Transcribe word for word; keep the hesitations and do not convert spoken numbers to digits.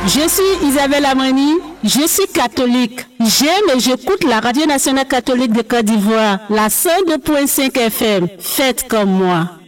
Je suis Isabelle Amani, je suis catholique. J'aime et j'écoute la Radio Nationale Catholique de Côte d'Ivoire, la cent deux point cinq F M. Faites comme moi.